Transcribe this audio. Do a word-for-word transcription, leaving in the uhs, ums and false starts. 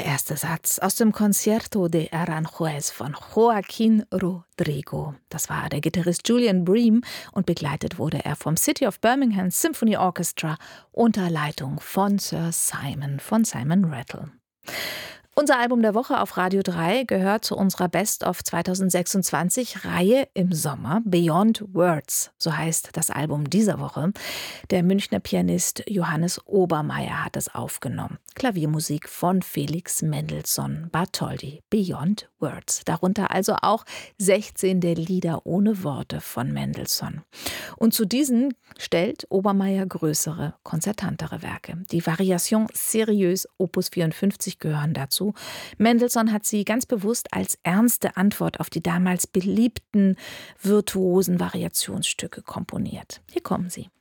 Der erste Satz aus dem Concierto de Aranjuez von Joaquín Rodrigo. Das war der Gitarrist Julian Bream und begleitet wurde er vom City of Birmingham Symphony Orchestra unter Leitung von Sir Simon von Simon Rattle. Unser Album der Woche auf Radio drei gehört zu unserer Best of zwanzig sechsundzwanzig Reihe im Sommer. Beyond Words, so heißt das Album dieser Woche. Der Münchner Pianist Johannes Obermaier hat es aufgenommen. Klaviermusik von Felix Mendelssohn Bartholdy. Beyond Words. Darunter also auch sechzehn der Lieder ohne Worte von Mendelssohn. Und zu diesen stellt Obermaier größere, konzertantere Werke. Die Variation Sérieuse Opus vierundfünfzig gehören dazu. Mendelssohn hat sie ganz bewusst als ernste Antwort auf die damals beliebten virtuosen Variationsstücke komponiert. Hier kommen sie.